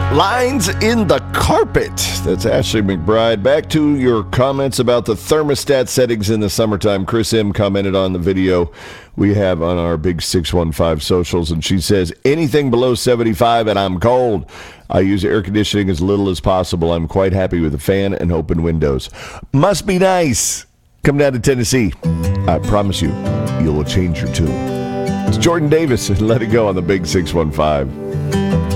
Lines in the carpet. That's Ashley McBride. Back to your comments about the thermostat settings in the summertime. Chris M. commented on the video we have on our Big 615 socials, and she says, anything below 75 and I'm cold. I use air conditioning as little as possible. I'm quite happy with the fan and open windows. Must be nice. Come down to Tennessee. I promise you, you'll change your tune. It's Jordan Davis and Let It Go on the Big 615.